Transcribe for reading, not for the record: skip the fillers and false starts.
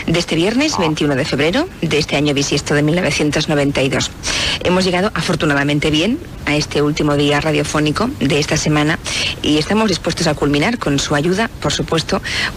de este viernes 21 de febrero de este año bisiesto de 1992. Hemos llegado afortunadamente bien a este último día radiofónico de esta semana y estamos dispuestos a culminar con su ayuda, por supuesto,